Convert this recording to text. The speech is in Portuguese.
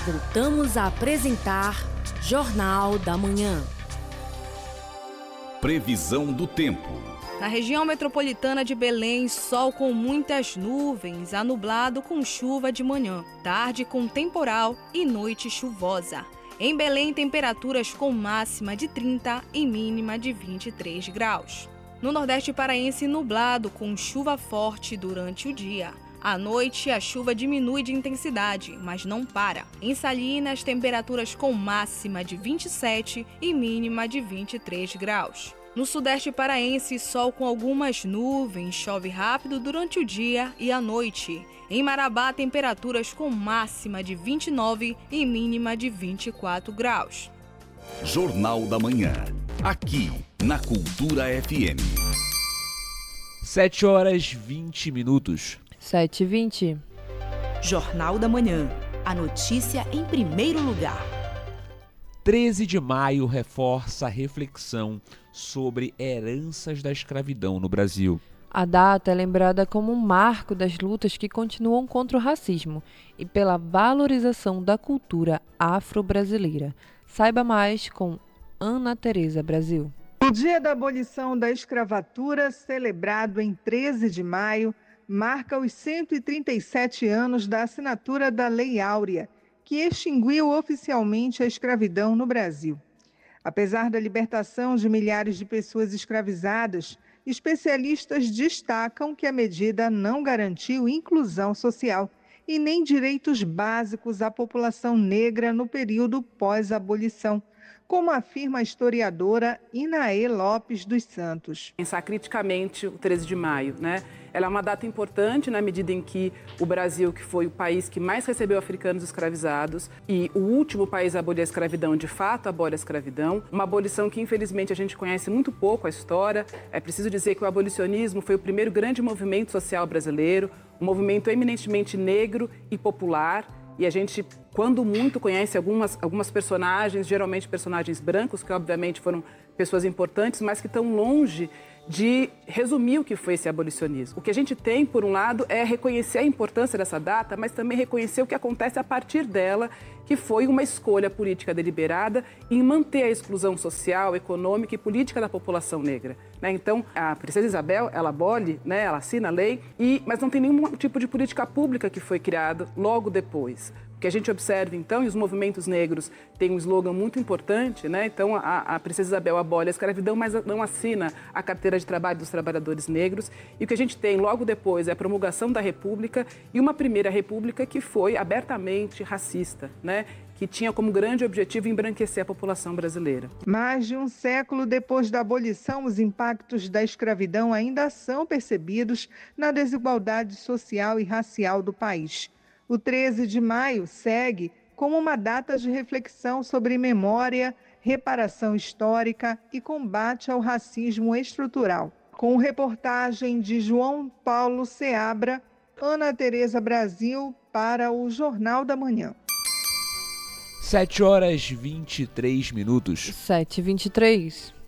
Voltamos a apresentar Jornal da Manhã. Previsão do tempo. Na região metropolitana de Belém, sol com muitas nuvens, a nublado com chuva de manhã, tarde com temporal e noite chuvosa. Em Belém, temperaturas com máxima de 30 e mínima de 23 graus. No Nordeste paraense, nublado com chuva forte durante o dia. À noite, a chuva diminui de intensidade, mas não para. Em Salinas, temperaturas com máxima de 27 e mínima de 23 graus. No Sudeste paraense, sol com algumas nuvens, chove rápido durante o dia e à noite. Em Marabá, temperaturas com máxima de 29 e mínima de 24 graus. Jornal da Manhã, aqui na Cultura FM. 7h20. 7h20. Jornal da Manhã. A notícia em primeiro lugar. 13 de maio reforça a reflexão sobre heranças da escravidão no Brasil. A data é lembrada como um marco das lutas que continuam contra o racismo e pela valorização da cultura afro-brasileira. Saiba mais com Ana Tereza Brasil. O Dia da Abolição da Escravatura, celebrado em 13 de maio, marca os 137 anos da assinatura da Lei Áurea, que extinguiu oficialmente a escravidão no Brasil. Apesar da libertação de milhares de pessoas escravizadas, especialistas destacam que a medida não garantiu inclusão social e nem direitos básicos à população negra no período pós-abolição, como afirma a historiadora Inaê Lopes dos Santos. Pensar criticamente o 13 de maio, né? Ela é uma data importante na medida em que o Brasil, que foi o país que mais recebeu africanos escravizados e o último país a abolir a escravidão, de fato abole a escravidão, uma abolição que infelizmente a gente conhece muito pouco a história. É preciso dizer que o abolicionismo foi o primeiro grande movimento social brasileiro, um movimento eminentemente negro e popular. E a gente, quando muito, conhece algumas personagens, geralmente personagens brancos, que obviamente foram pessoas importantes, mas que estão longe de resumir o que foi esse abolicionismo. O que a gente tem, por um lado, é reconhecer a importância dessa data, mas também reconhecer o que acontece a partir dela, que foi uma escolha política deliberada em manter a exclusão social, econômica e política da população negra. Então, a princesa Isabel, ela abole, ela assina a lei, mas não tem nenhum tipo de política pública que foi criada logo depois. O que a gente observa, então, e os movimentos negros têm um slogan muito importante, Então, a princesa Isabel abole a escravidão, mas não assina a carteira de trabalho dos trabalhadores negros. E o que a gente tem logo depois é a promulgação da República e uma primeira República que foi abertamente racista, que tinha como grande objetivo embranquecer a população brasileira. Mais de um século depois da abolição, os impactos da escravidão ainda são percebidos na desigualdade social e racial do país. O 13 de maio segue como uma data de reflexão sobre memória, reparação histórica e combate ao racismo estrutural. Com reportagem de João Paulo Seabra, Ana Tereza Brasil para o Jornal da Manhã. 7h23. 7h23.